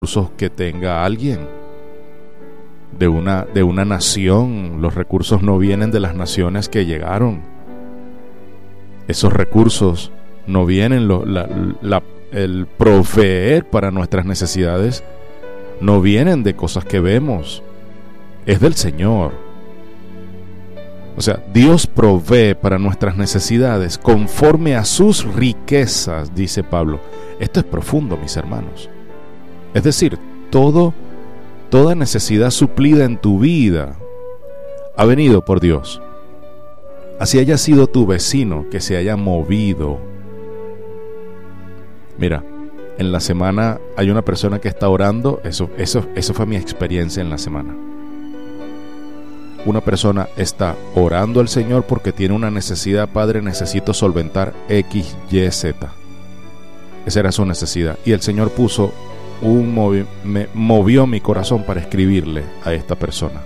recursos que tenga alguien de una nación. Los recursos no vienen de las naciones que llegaron. Esos recursos no vienen, el proveer para nuestras necesidades no vienen de cosas que vemos, es del Señor. O sea, Dios provee para nuestras necesidades conforme a sus riquezas, dice Pablo. Esto es profundo, mis hermanos. Es decir, toda necesidad suplida en tu vida ha venido por Dios. Así haya sido tu vecino que se haya movido. Mira, en la semana hay una persona que está orando. Eso fue mi experiencia en la semana. Una persona está orando al Señor porque tiene una necesidad. Padre, necesito solventar X, Y, Z. Esa era su necesidad. Y el Señor puso me movió mi corazón para escribirle a esta persona.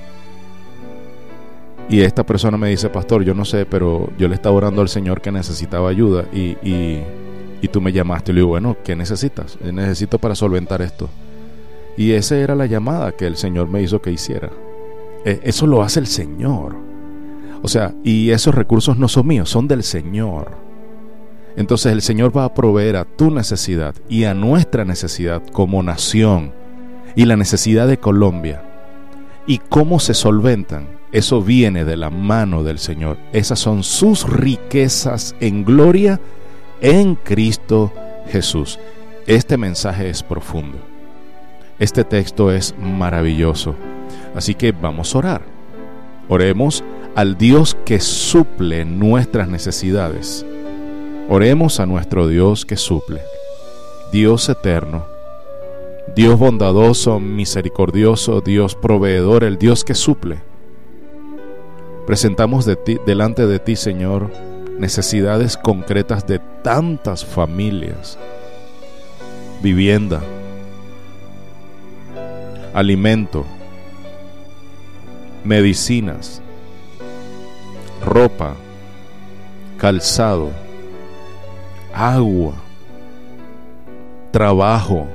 Y esta persona me dice: pastor, yo no sé, pero yo le estaba orando al Señor que necesitaba ayuda y tú me llamaste. Y le digo: bueno, ¿qué necesitas? Necesito para solventar esto. Y esa era la llamada que el Señor me hizo que hiciera. Eso lo hace el Señor. O sea, y esos recursos no son míos, son del Señor. Entonces el Señor va a proveer a tu necesidad y a nuestra necesidad como nación y la necesidad de Colombia. ¿Y cómo se solventan? Eso viene de la mano del Señor. Esas son sus riquezas en gloria en Cristo Jesús. Este mensaje es profundo. Este texto es maravilloso. Así que vamos a orar. Oremos al Dios que suple nuestras necesidades. Oremos a nuestro Dios que suple. Dios eterno, Dios bondadoso, misericordioso, Dios proveedor, el Dios que suple. Presentamos delante de ti, Señor, necesidades concretas de tantas familias: vivienda, alimento, medicinas, ropa, calzado, agua, trabajo.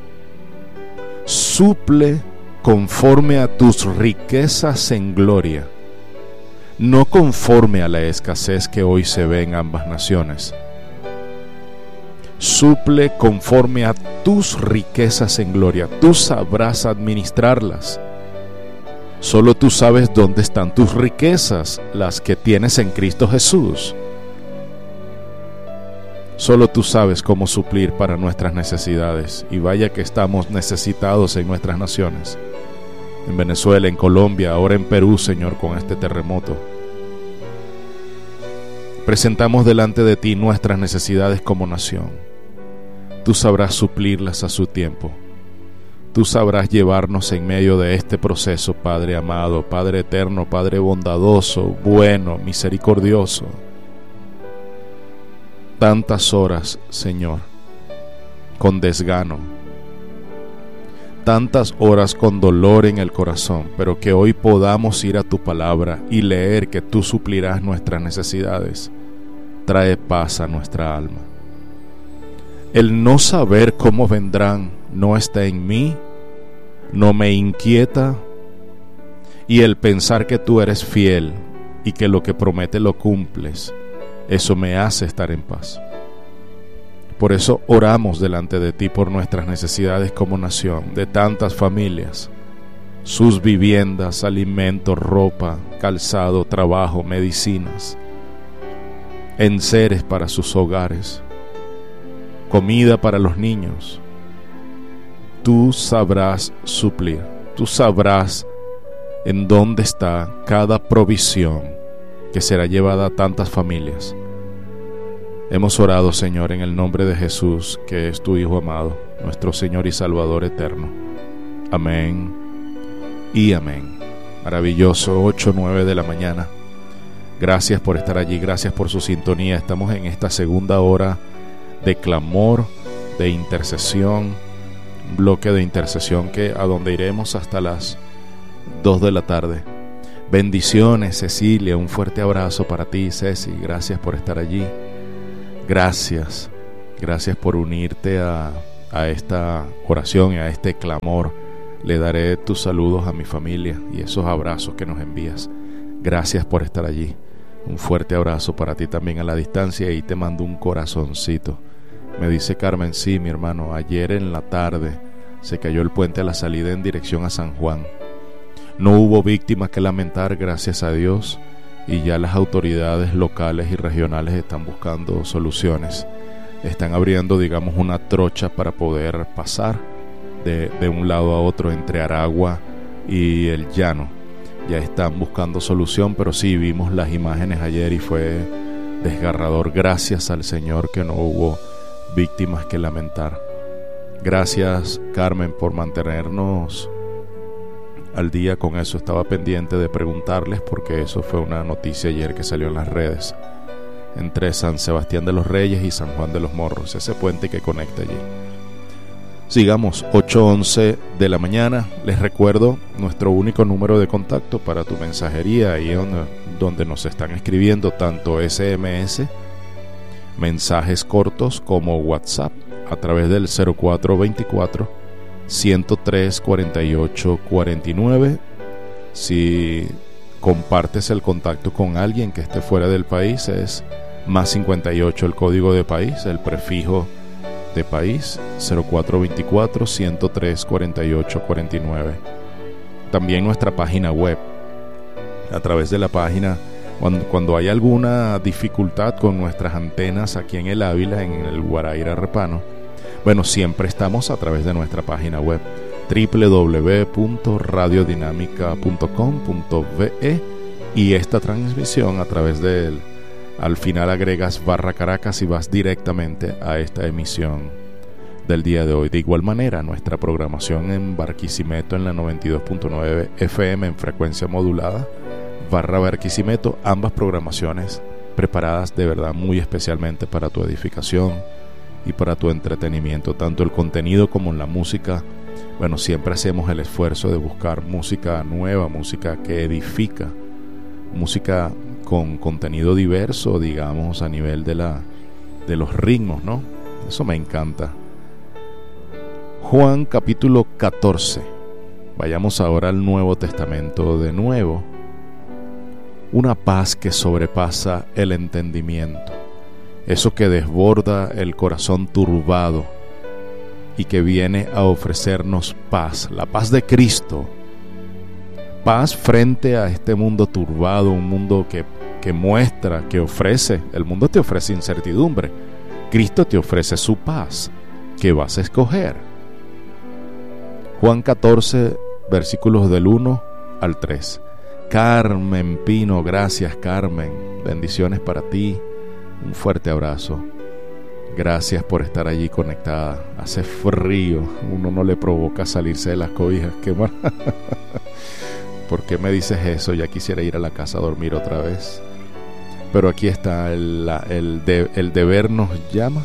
Suple conforme a tus riquezas en gloria, no conforme a la escasez que hoy se ve en ambas naciones. Suple conforme a tus riquezas en gloria. Tú sabrás administrarlas. Solo tú sabes dónde están tus riquezas, las que tienes en Cristo Jesús. Solo tú sabes cómo suplir para nuestras necesidades. Y vaya que estamos necesitados en nuestras naciones. En Venezuela, en Colombia, ahora en Perú, Señor, con este terremoto. Presentamos delante de ti nuestras necesidades como nación. Tú sabrás suplirlas a su tiempo. Tú sabrás llevarnos en medio de este proceso, Padre amado, Padre eterno, Padre bondadoso, bueno, misericordioso. Tantas horas, Señor, con desgano, tantas horas con dolor en el corazón, pero que hoy podamos ir a tu palabra y leer que tú suplirás nuestras necesidades. Trae paz a nuestra alma. El no saber cómo vendrán no está en mí, no me inquieta, y el pensar que tú eres fiel y que lo que prometes lo cumples, eso me hace estar en paz. Por eso oramos delante de ti por nuestras necesidades como nación, de tantas familias, sus viviendas, alimentos, ropa, calzado, trabajo, medicinas, enseres para sus hogares, comida para los niños. Tú sabrás suplir, tú sabrás en dónde está cada provisión que será llevada a tantas familias. Hemos orado, Señor, en el nombre de Jesús, que es tu Hijo amado, nuestro Señor y Salvador eterno. Amén y amén. Maravilloso, 8:09 de la mañana. Gracias por estar allí, gracias por su sintonía. Estamos en esta segunda hora de clamor, de intercesión, un bloque de intercesión a donde iremos hasta las 2 de la tarde. Bendiciones, Cecilia, un fuerte abrazo para ti, Ceci, gracias por estar allí. Gracias por unirte a a esta oración y a este clamor, le daré tus saludos a mi familia y esos abrazos que nos envías. Gracias por estar allí. Un fuerte abrazo para ti también a la distancia, y te mando un corazoncito. Me dice Carmen, sí, mi hermano, ayer en la tarde se cayó el puente a la salida en dirección a San Juan. No hubo víctimas que lamentar, gracias a Dios, y ya las autoridades locales y regionales están buscando soluciones. Están abriendo, digamos, una trocha para poder pasar de un lado a otro entre Aragua y el llano. Ya están buscando solución, pero sí, vimos las imágenes ayer y fue desgarrador. Gracias al Señor que no hubo víctimas que lamentar. Gracias, Carmen, por mantenernos al día con eso. Estaba pendiente de preguntarles porque eso fue una noticia ayer que salió en las redes, entre San Sebastián de los Reyes y San Juan de los Morros, ese puente que conecta allí. Sigamos, 8:11 de la mañana. Les recuerdo nuestro único número de contacto para tu mensajería, ahí donde nos están escribiendo tanto SMS, mensajes cortos, como WhatsApp, a través del 0424-103-4849. Si compartes el contacto con alguien que esté fuera del país, es más 58 el código de país, el prefijo de país, 0424-103-4849. También nuestra página web. A través de la página, cuando hay alguna dificultad con nuestras antenas aquí en el Ávila, en el Guaraíra Repano, bueno, siempre estamos a través de nuestra página web, www.radiodinámica.com.ve, y esta transmisión a través del... Al final agregas /Caracas y vas directamente a esta emisión del día de hoy. De igual manera, nuestra programación en Barquisimeto en la 92.9 FM en frecuencia modulada, /Barquisimeto, ambas programaciones preparadas de verdad muy especialmente para tu edificación y para tu entretenimiento, tanto el contenido como la música. Bueno, siempre hacemos el esfuerzo de buscar música nueva, música que edifica, música con contenido diverso, digamos, a nivel de los ritmos, ¿no? Eso me encanta. Juan capítulo 14. Vayamos ahora al Nuevo Testamento de nuevo. Una paz que sobrepasa el entendimiento, eso que desborda el corazón turbado y que viene a ofrecernos paz, la paz de Cristo. Paz frente a este mundo turbado, un mundo que muestra, que ofrece. El mundo te ofrece incertidumbre. Cristo te ofrece su paz. ¿Qué vas a escoger? Juan 14, versículos del 1 al 3. Carmen Pino, gracias Carmen. Bendiciones para ti. Un fuerte abrazo. Gracias por estar allí conectada. Hace frío. Uno no le provoca salirse de las cobijas. Qué mal. ¿Por qué me dices eso? Ya quisiera ir a la casa a dormir otra vez. Pero aquí está, el deber nos llama.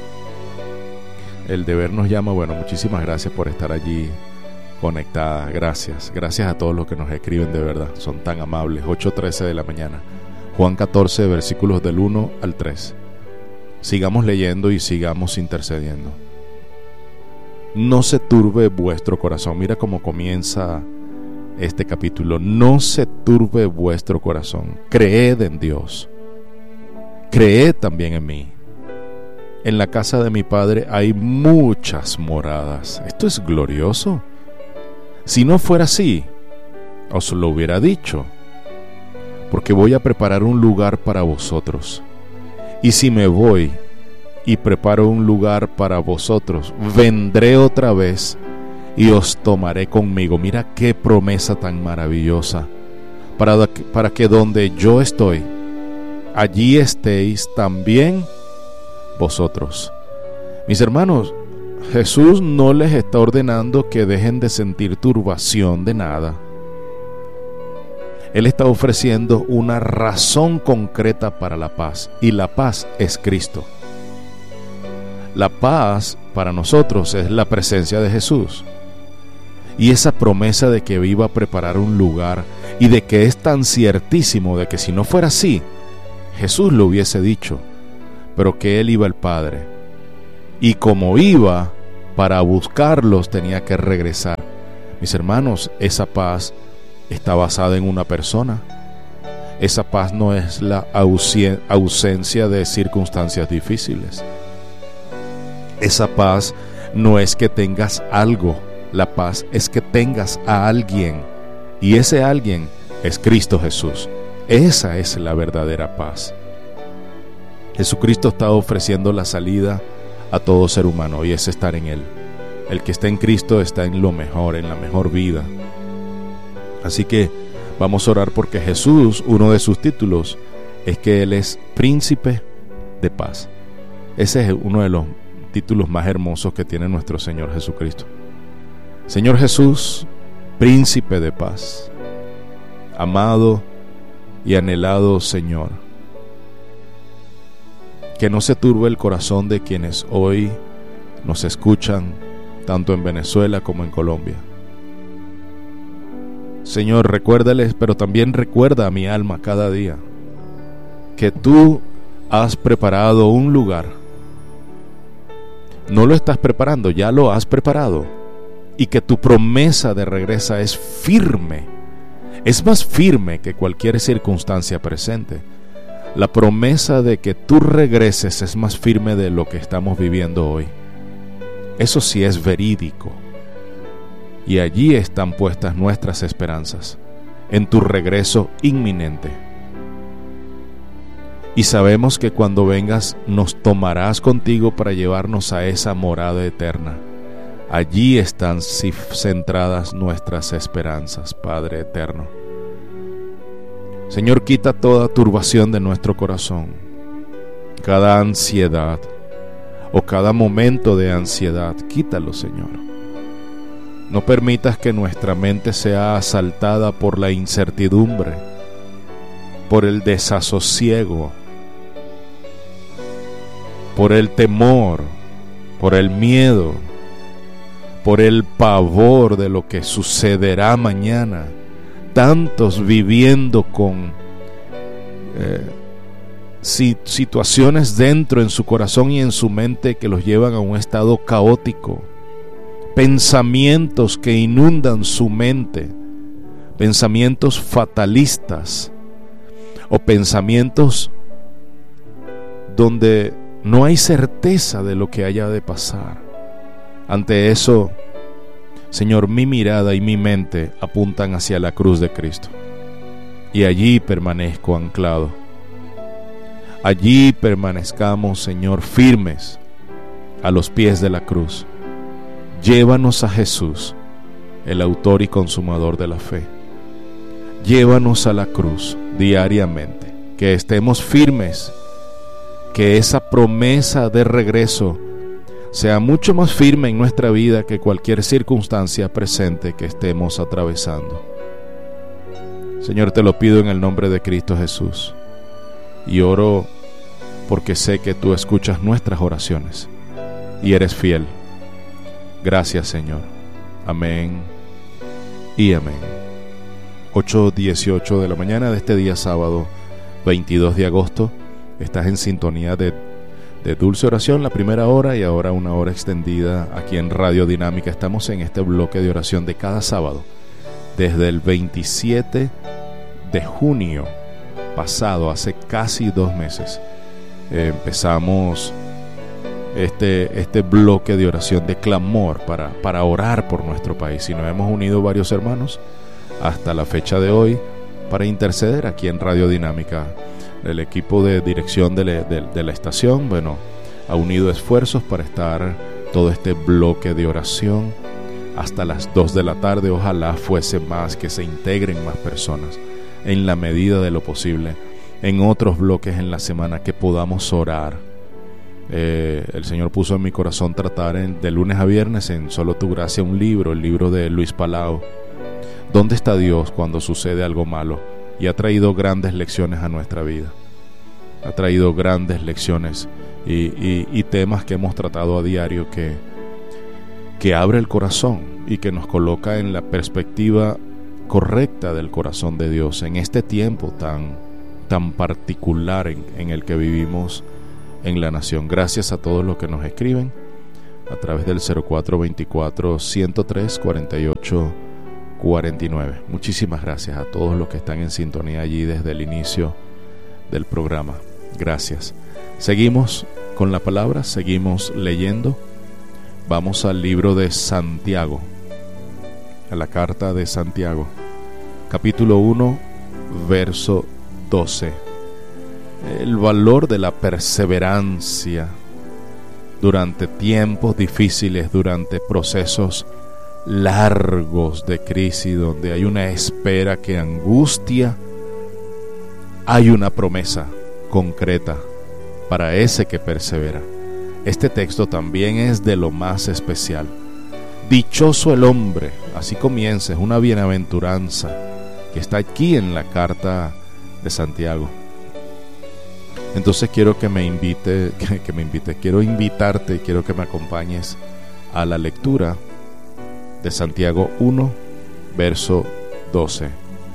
El deber nos llama. Bueno, muchísimas gracias por estar allí conectada. Gracias. Gracias a todos los que nos escriben, de verdad. Son tan amables. 8:13 de la mañana. Juan 14, versículos del 1 al 3. Sigamos leyendo y sigamos intercediendo. No se turbe vuestro corazón. Mira cómo comienza este capítulo. No se turbe vuestro corazón. Creed en Dios. Creed también en mí. En la casa de mi Padre hay muchas moradas. Esto es glorioso. Si no fuera así, os lo hubiera dicho, porque voy a preparar un lugar para vosotros. Y si me voy y preparo un lugar para vosotros, vendré otra vez y os tomaré conmigo. Mira qué promesa tan maravillosa, para que donde yo estoy, allí estéis también vosotros. Mis hermanos, Jesús no les está ordenando que dejen de sentir turbación de nada. Él está ofreciendo una razón concreta para la paz, y la paz es Cristo. La paz para nosotros es la presencia de Jesús. Y esa promesa de que iba a preparar un lugar, y de que es tan ciertísimo de que si no fuera así, Jesús lo hubiese dicho, pero que Él iba al Padre. Y como iba, para buscarlos tenía que regresar. Mis hermanos, esa paz está basada en una persona. Esa paz no es la ausencia de circunstancias difíciles. Esa paz no es que tengas algo. La paz es que tengas a alguien. Y ese alguien es Cristo Jesús. Esa es la verdadera paz. Jesucristo está ofreciendo la salida a todo ser humano, y es estar en Él. El que está en Cristo está en lo mejor, en la mejor vida. Así que vamos a orar porque Jesús, uno de sus títulos es que Él es príncipe de paz. Ese es uno de los títulos más hermosos que tiene nuestro Señor Jesucristo. Señor Jesús, príncipe de paz, amado y anhelado Señor, que no se turbe el corazón de quienes hoy nos escuchan, tanto en Venezuela como en Colombia. Señor, recuérdales, pero también recuerda a mi alma cada día que tú has preparado un lugar. No lo estás preparando, ya lo has preparado. Y que tu promesa de regresa es firme. Es más firme que cualquier circunstancia presente. La promesa de que tú regreses es más firme de lo que estamos viviendo hoy. Eso sí es verídico. Y allí están puestas nuestras esperanzas, en tu regreso inminente. Y sabemos que cuando vengas nos tomarás contigo para llevarnos a esa morada eterna. Allí están centradas nuestras esperanzas, Padre eterno. Señor, quita toda turbación de nuestro corazón, cada ansiedad o cada momento de ansiedad, quítalo, Señor. No permitas que nuestra mente sea asaltada por la incertidumbre, por el desasosiego, por el temor, por el miedo, por el pavor de lo que sucederá mañana. Tantos viviendo con situaciones dentro en su corazón y en su mente que los llevan a un estado caótico. Pensamientos que inundan su mente, pensamientos fatalistas o pensamientos donde no hay certeza de lo que haya de pasar. Ante eso, Señor, mi mirada y mi mente apuntan hacia la cruz de Cristo, y allí permanezco anclado. Allí permanezcamos, Señor, firmes a los pies de la cruz. Llévanos a Jesús, el autor y consumador de la fe. Llévanos a la cruz diariamente, que estemos firmes, que esa promesa de regreso sea mucho más firme en nuestra vida que cualquier circunstancia presente que estemos atravesando. Señor, te lo pido en el nombre de Cristo Jesús, y oro porque sé que tú escuchas nuestras oraciones y eres fiel. Gracias, Señor. Amén y amén. 8:18 de la mañana de este día sábado 22 de agosto. Estás en sintonía de Dulce Oración, la primera hora, y ahora una hora extendida aquí en Radio Dinámica. Estamos en este bloque de oración de cada sábado desde el 27 de junio pasado, hace casi 2 meses. Empezamos este bloque de oración de clamor para orar por nuestro país, y nos hemos unido varios hermanos hasta la fecha de hoy para interceder aquí en Radio Dinámica. El equipo de dirección de la estación, ha unido esfuerzos para estar todo este bloque de oración hasta las 2 de la tarde. Ojalá fuese más, que se integren más personas en la medida de lo posible en otros bloques en la semana, que podamos orar. El Señor puso en mi corazón tratar de lunes a viernes en Solo tu Gracia el libro de Luis Palau, ¿Dónde está Dios cuando sucede algo malo? Y ha traído grandes lecciones a nuestra vida. Ha traído grandes lecciones y temas que hemos tratado a diario que abre el corazón y que nos coloca en la perspectiva correcta del corazón de Dios en este tiempo tan particular en el que vivimos en la nación. Gracias a todos los que nos escriben a través del 0424-103-4849. Muchísimas gracias a todos los que están en sintonía allí desde el inicio del programa. Gracias. Seguimos con la palabra, seguimos leyendo. Vamos al libro de Santiago, a la carta de Santiago, capítulo 1, verso 12. El valor de la perseverancia durante tiempos difíciles, durante procesos largos de crisis, donde hay una espera que angustia, hay una promesa concreta para ese que persevera. Este texto también es de lo más especial. Dichoso el hombre, así comienza, es una bienaventuranza que está aquí en la carta de Santiago. Entonces quiero quiero invitarte y quiero que me acompañes a la lectura de Santiago 1, verso 12.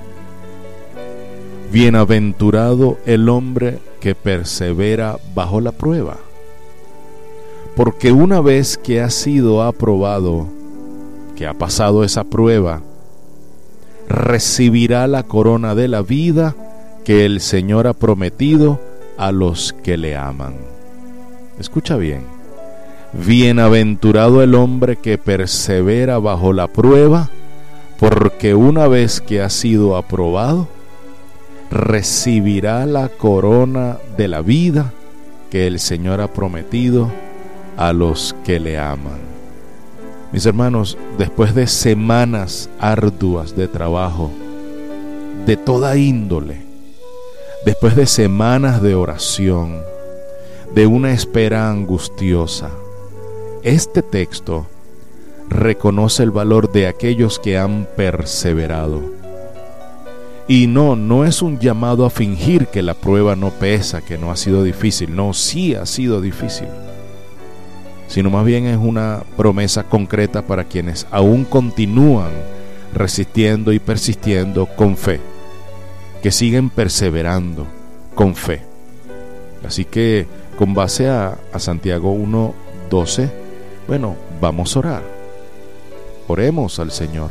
Bienaventurado el hombre que persevera bajo la prueba, porque una vez que ha sido aprobado, que ha pasado esa prueba, recibirá la corona de la vida que el Señor ha prometido a los que le aman. Escucha bien. Bienaventurado el hombre que persevera bajo la prueba, porque una vez que ha sido aprobado, recibirá la corona de la vida que el Señor ha prometido a los que le aman. Mis hermanos, después de semanas arduas de trabajo, de toda índole, después de semanas de oración, de una espera angustiosa, este texto reconoce el valor de aquellos que han perseverado. Y no es un llamado a fingir que la prueba no pesa, que no ha sido difícil. No, sí ha sido difícil. Sino más bien es una promesa concreta para quienes aún continúan resistiendo y persistiendo con fe, que siguen perseverando con fe. Así que con base a Santiago 1:12, bueno, vamos a orar. Oremos al Señor.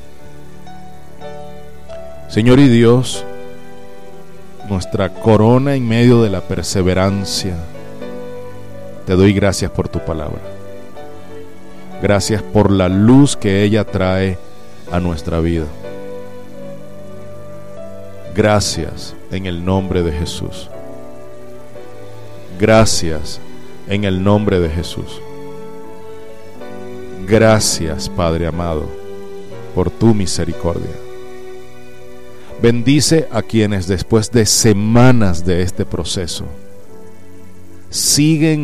Señor y Dios, nuestra corona en medio de la perseverancia, te doy gracias por tu palabra. Gracias por la luz que ella trae a nuestra vida. Gracias en el nombre de Jesús. Gracias en el nombre de Jesús. Gracias, Padre amado, por tu misericordia. Bendice a quienes después de semanas de este proceso siguen